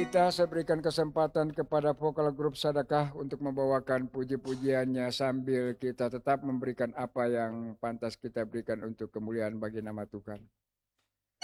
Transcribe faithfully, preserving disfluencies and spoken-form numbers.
kita, saya berikan kesempatan kepada vokal grup Sedekah untuk membawakan puji-pujiannya sambil kita tetap memberikan apa yang pantas kita berikan untuk kemuliaan bagi nama Tuhan.